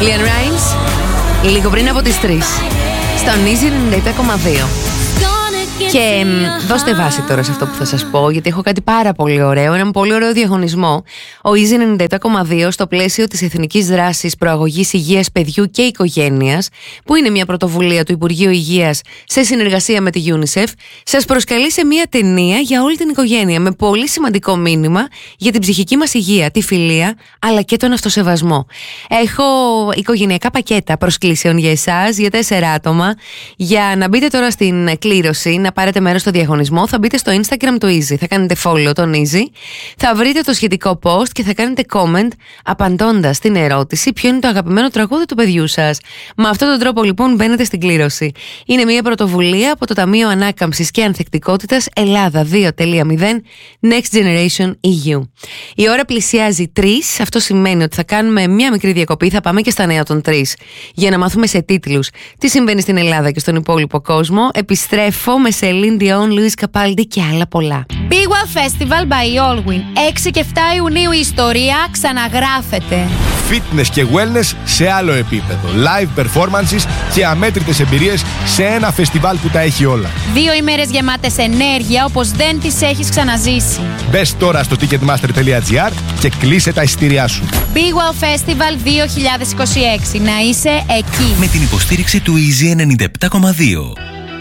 Lian Rimes, λίγο πριν από τις 3 στον Easy 97,2. Και δώστε βάση τώρα σε αυτό που θα σας πω, γιατί έχω κάτι πάρα πολύ ωραίο, έναν πολύ ωραίο διαγωνισμό. Ο Easy 97,2 στο πλαίσιο της Εθνικής Δράσης Προαγωγής Υγείας Παιδιού και Οικογένειας, που είναι μια πρωτοβουλία του Υπουργείου Υγείας σε συνεργασία με τη UNICEF, σας προσκαλεί σε μια ταινία για όλη την οικογένεια, με πολύ σημαντικό μήνυμα για την ψυχική μας υγεία, τη φιλία, αλλά και τον αυτοσεβασμό. Έχω οικογενειακά πακέτα προσκλήσεων για εσάς, για 4 άτομα. Για να μπείτε τώρα στην κλήρωση, να πάρετε μέρος στο διαγωνισμό, θα μπείτε στο Instagram του Easy, θα κάνετε follow τον Easy, θα βρείτε το σχετικό post και θα κάνετε comment απαντώντας στην ερώτηση ποιο είναι το αγαπημένο τραγούδι του παιδιού σας. Με αυτόν τον τρόπο λοιπόν μπαίνετε στην κλήρωση. Είναι μια πρωτοβουλία από το Ταμείο Ανάκαμψης και Ανθεκτικότητας Ελλάδα 2.0 Next Generation EU. Η ώρα πλησιάζει 3, αυτό σημαίνει ότι θα κάνουμε μια μικρή διακοπή, θα πάμε και στα νέα των 3 για να μάθουμε σε τίτλους τι συμβαίνει στην Ελλάδα και στον υπόλοιπο κόσμο. Επιστρέφω με Celine Dion, Louis Capaldi και άλλα πολλά. Big Wow Festival by Allwyn. 6 και 7 Ιουνίου η ιστορία ξαναγράφεται. Fitness και wellness σε άλλο επίπεδο. Live performances και αμέτρητες εμπειρίες σε ένα φεστιβάλ που τα έχει όλα. 2 ημέρες γεμάτες ενέργεια όπως δεν τις έχεις ξαναζήσει. Μπες τώρα στο ticketmaster.gr και κλείσε τα εισιτήριά σου. Big Wow Festival 2026. Να είσαι εκεί. Με την υποστήριξη του Easy 97,2.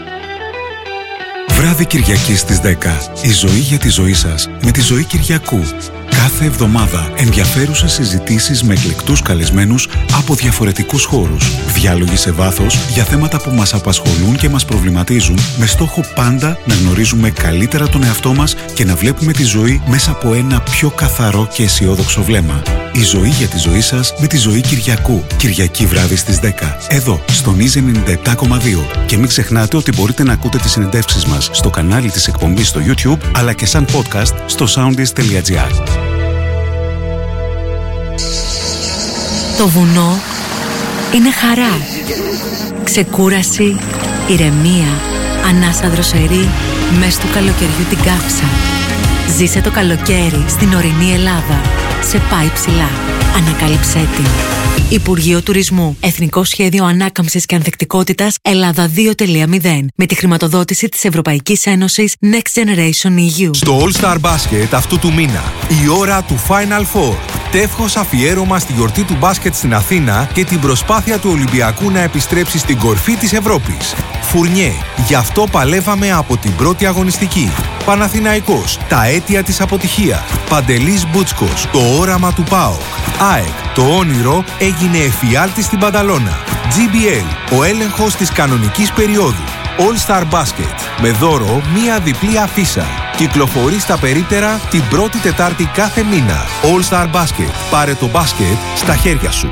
Βράδυ Κυριακής στις 10. Η ζωή για τη ζωή σας με τη Ζωή Κυριακού. Κάθε εβδομάδα ενδιαφέρουσες συζητήσεις με εκλεκτούς καλεσμένους από διαφορετικούς χώρους. Διάλογοι σε βάθος για θέματα που μας απασχολούν και μας προβληματίζουν, με στόχο πάντα να γνωρίζουμε καλύτερα τον εαυτό μας και να βλέπουμε τη ζωή μέσα από ένα πιο καθαρό και αισιόδοξο βλέμμα. Η ζωή για τη ζωή σας με τη Ζωή Κυριακού. Κυριακή βράδυ στις 10. Εδώ, στον Easy 97,2. Και μην ξεχνάτε ότι μπορείτε να ακούτε τις συνεντεύξεις μας στο κανάλι της εκπομπής στο YouTube, αλλά και σαν podcast στο soundis.gr. Το βουνό είναι χαρά, ξεκούραση, ηρεμία, ανάσα δροσερή, μες του καλοκαιριού την κάψα. Ζήσε το καλοκαίρι στην ορεινή Ελλάδα. Σε πάει ψηλά. Ανακάλυψέ την. Υπουργείο Τουρισμού. Εθνικό Σχέδιο Ανάκαμψης και Ανθεκτικότητας Ελλάδα 2.0. Με τη χρηματοδότηση της Ευρωπαϊκής Ένωσης Next Generation EU. Στο All Star Basket αυτού του μήνα, η ώρα του Final Four. Τεύχος αφιέρωμα στη γιορτή του μπάσκετ στην Αθήνα και την προσπάθεια του Ολυμπιακού να επιστρέψει στην κορφή της Ευρώπης. Φουρνιέ, γι' αυτό παλεύαμε από την πρώτη αγωνιστική. Παναθηναϊκός, τα αίτια της αποτυχίας. Παντελής Μπούτσκος, το όραμα του ΠΑΟΚ. ΑΕΚ, το όνειρο έγινε εφιάλτη στην Πανταλώνα. GBL, ο έλεγχος της κανονικής περίοδου. All Star Basket, με δώρο μία διπλή αφίσα. Κυκλοφορεί στα περίπτερα την πρώτη Τετάρτη κάθε μήνα. All Star Basket, πάρε το μπάσκετ στα χέρια σου.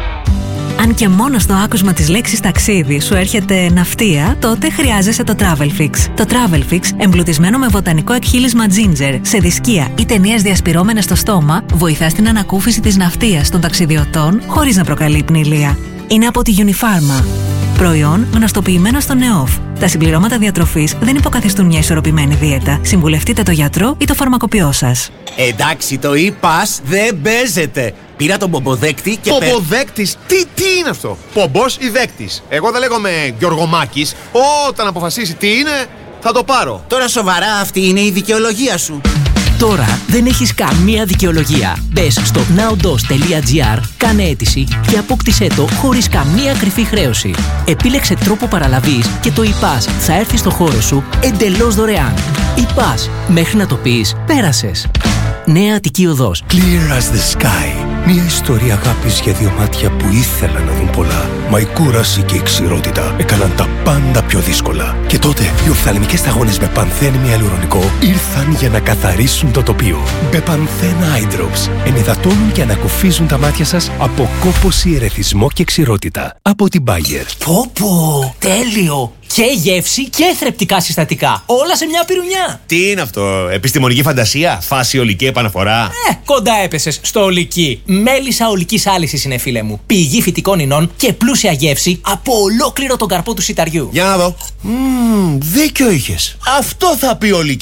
Αν και μόνο στο άκουσμα της λέξης ταξίδι σου έρχεται ναυτία, τότε χρειάζεσαι το Travelfix. Το Travelfix, εμπλουτισμένο με βοτανικό εκχύλισμα ginger, σε δισκία ή ταινίες διασπυρώμενες στο στόμα, βοηθά στην ανακούφιση της ναυτίας των ταξιδιωτών χωρίς να προκαλεί πνηλία. Είναι από τη Unifarma. Προϊόν γνωστοποιημένο στο ΝΕΟΦ. Τα συμπληρώματα διατροφής δεν υποκαθιστούν μια ισορροπημένη δίαιτα. Συμβουλευτείτε το γιατρό ή το φαρμακοποιό σας. Εντάξει, το e-pass δεν παίζεται. Πήρα τον πομποδέκτη και. Πομποδέκτης, τι είναι αυτό? Πομπός ή δέκτης? Εγώ δεν λέγομαι Γιωργομάκης. Όταν αποφασίσει τι είναι, θα το πάρω. Τώρα σοβαρά, αυτή είναι η δικαιολογία σου? Τώρα δεν έχεις καμία δικαιολογία. Μπες στο nowdos.gr, κάνε αίτηση και απόκτησέ το χωρίς καμία κρυφή χρέωση. Επίλεξε τρόπο παραλαβής και το e-pass θα έρθει στο χώρο σου εντελώς δωρεάν. e-pass, μέχρι να το πεις, πέρασες. Νέα Αττική Οδός. Clear as the sky. Μια ιστορία αγάπης για δύο μάτια που ήθελαν να δουν πολλά. Μα η κούραση και η ξηρότητα έκαναν τα πάντα πιο δύσκολα. Και τότε οι οφθαλμικές σταγόνες με πανθένη ιαλουρονικό ήρθαν για να καθαρίσουν το τοπίο. Μπεπανθέν Eye Drops ενυδατώνουν και ανακουφίζουν τα μάτια σας από κόπωση, ερεθισμό και ξηρότητα. Από την Bayer. Πω, τέλειο! Και γεύση και θρεπτικά συστατικά. Όλα σε μια πυρουνιά. Τι είναι αυτό, επιστημονική φαντασία? Φάση ολική επαναφορά? Κοντά έπεσες στο ολική. Μέλισσα ολικής άλυσης είναι, φίλε μου. Πηγή φυτικών ινών και πλούσια γεύση από ολόκληρο τον καρπό του σιταριού. Για να δω. Δίκιο είχες. Αυτό θα πει ολικής.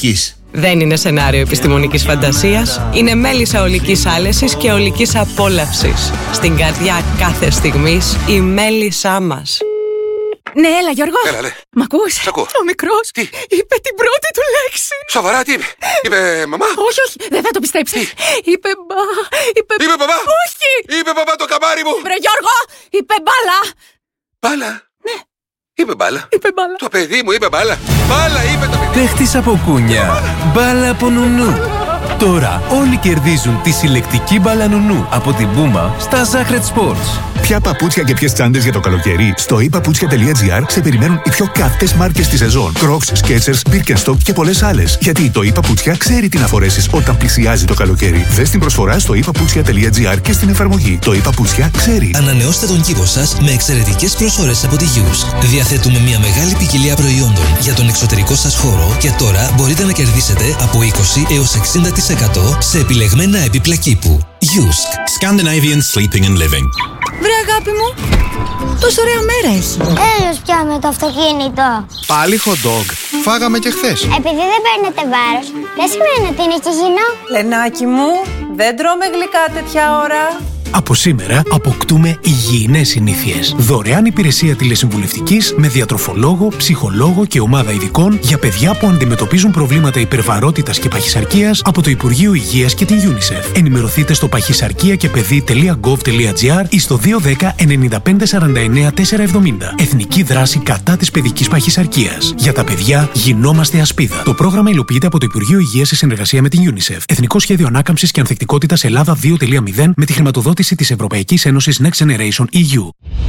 Δεν είναι σενάριο επιστημονικής φαντασίας, είναι μέλισσα ολικής άλεσης και ολικής απόλαυσης. Στην καρδιά κάθε στιγμής η μέλισσά μας. Ναι, έλα Γιώργο. Έλα, ναι. Μ' ακούς? Σ' ακούω. Ο μικρός είπε την πρώτη του λέξη. Σοβαρά, τι είπε? Είπε μαμά? Όχι, δεν θα το πιστέψεις. Είπε μπαμπά. Όχι. Είπε μπαμπά το καμάρι μου. Βρε Γιώργο, είπε μπάλα. Μπάλα? Ναι. Είπε μπάλα. Είπε μπάλα. Το παιδί μου είπε μπάλα. Μπάλα είπε το παιδί. Παίχτης από κούνια. Μπάλα από νουνού. Τώρα όλοι κερδίζουν τη συλλεκτική μπάλα νουνού από την Puma στα Zahret Sports. Ποια παπούτσια και ποιες τσάντες για το καλοκαίρι? Στο epaputsια.gr σε περιμένουν οι πιο καυτές μάρκες της σεζόν. Crocs, Skechers, Birkenstock και πολλές άλλες. Γιατί το ePaputsια ξέρει τι να φορέσεις όταν πλησιάζει το καλοκαίρι. Δες την προσφορά στο epaputsya.gr και στην εφαρμογή. Το ePaputsια ξέρει. Ανανεώστε τον κήπο σας με εξαιρετικές προσφορές από τη Yusk. Διαθέτουμε μια μεγάλη ποικιλία προϊόντων για τον εξωτερικό σας χώρο και τώρα μπορείτε να κερδίσετε από 20 έως 60% σε επιλεγμένα έπιπλα κήπου. Yusk. Scandinavian Sleeping and Living. Βρε αγάπη μου, τόσο ωραία μέρα έχει. Έλος πια με το αυτοκίνητο. Πάλι hot dog. Φάγαμε και χθες. Επειδή δεν παίρνετε βάρος, δεν σημαίνει ότι είναι και υγιεινό. Λενάκι μου, δεν τρώμε γλυκά τέτοια ώρα. Από σήμερα αποκτούμε υγιεινές συνήθειες. Δωρεάν υπηρεσία τηλεσυμβουλευτικής με διατροφολόγο, ψυχολόγο και ομάδα ειδικών για παιδιά που αντιμετωπίζουν προβλήματα υπερβαρότητας και παχυσαρκίας από το Υπουργείο Υγείας και την UNICEF. Ενημερωθείτε στο παχυσαρκία-και-παιδί.gov.gr ή στο 210 95 49 470. Εθνική δράση κατά της παιδικής παχυσαρκίας. Για τα παιδιά γινόμαστε ασπίδα. Το πρόγραμμα υλοποιείται από το Υπουργείο Υγείας σε συνεργασία με την UNICEF. Εθνικό Σχέδιο Ανάκαμψης και Ανθεκτικότητας Ελλάδα 2.0 με τη χρηματοδότηση της Ευρωπαϊκής Ένωσης Next Generation EU.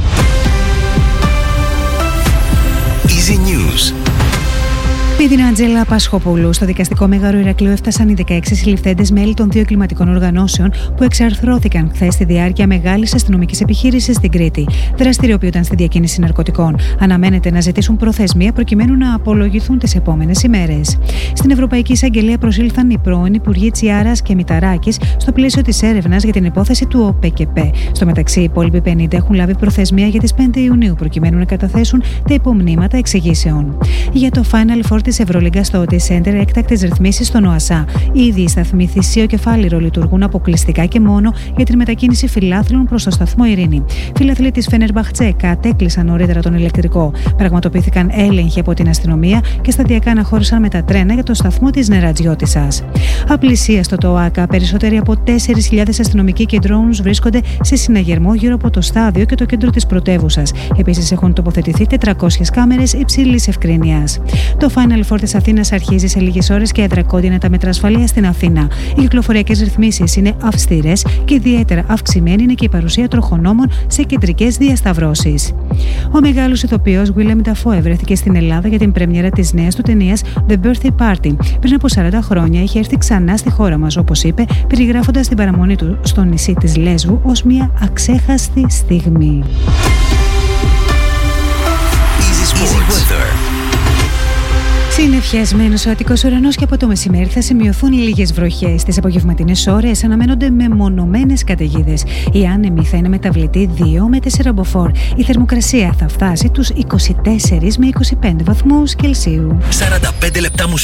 Easy News. Με την Άντζελα Πασχοπούλου, στο δικαστικό μέγαρο Ηρακλείου έφτασαν οι 16 συλληφθέντες μέλη των δύο κλιματικών οργανώσεων που εξαρθρώθηκαν χθες στη διάρκεια μεγάλης αστυνομικής επιχείρησης στην Κρήτη. Δραστηριοποιούνταν στη διακίνηση ναρκωτικών. Αναμένεται να ζητήσουν προθεσμία προκειμένου να απολογηθούν τις επόμενες ημέρες. Στην Ευρωπαϊκή Εισαγγελία προσήλθαν οι πρώην Υπουργοί Τσιάρας και Μηταράκης στο πλαίσιο της έρευνας για την υπόθεση του ΟΠΕΚΕΠΕ. Στο μεταξύ, οι υπόλοιποι 50 έχουν λάβει προθεσμία για τις 5 Ιουνίου προκειμένου να καταθέσουν τα υπομνήματα εξηγήσεων. Για το Final Four της Ευρωλίγκα στο OT Center, έκτακτες ρυθμίσεις στον ΟΑΣΑ. Ήδη οι σταθμοί Θησίο και Φάληρο λειτουργούν αποκλειστικά και μόνο για την μετακίνηση φιλάθλων προς το σταθμό Ειρήνη. Φίλαθλοι της Φενερμπαχτζέ κατέκλυσαν νωρίτερα τον ηλεκτρικό. Πραγματοποιήθηκαν έλεγχοι από την αστυνομία και σταδιακά αναχώρησαν με τα τρένα για το σταθμό της Νερατζιώτισσας. Απλησίαστο το ΟΑΚΑ, περισσότεροι από 4.000 αστυνομικοί και drones βρίσκονται σε συναγερμό γύρω από το στάδιο και το κέντρο της πρωτεύουσας. Επίσης έχουν τοποθετηθεί 400 κάμερες υψηλής ευκρίνειας. Το Final Four της Αθήνας αρχίζει σε λίγες ώρες και δρακόντυνα τα μέτρα ασφαλείας στην Αθήνα. Οι κυκλοφοριακές ρυθμίσεις είναι αυστηρές και ιδιαίτερα αυξημένη είναι και η παρουσία τροχονόμων σε κεντρικές διασταυρώσεις. Ο μεγάλος ηθοποιός Willem Dafoe βρέθηκε στην Ελλάδα για την πρεμιέρα της νέας του ταινίας The Birthday Party. Πριν από 40 χρόνια είχε έρθει ξανά στη χώρα μας, όπως είπε, περιγράφοντας την παραμονή του στο νησί της Λέσβου ως μια αξέχαστη στιγμή. Συννεφιασμένος ο Αττικός ουρανός και από το μεσημέρι θα σημειωθούν λίγες βροχές. Τις απογευματινές ώρες αναμένονται μεμονωμένες καταιγίδες. Η άνεμη θα είναι μεταβλητή 2 με 4 μποφόρ. Η θερμοκρασία θα φτάσει τους 24 με 25 βαθμούς Κελσίου. 45 λεπτά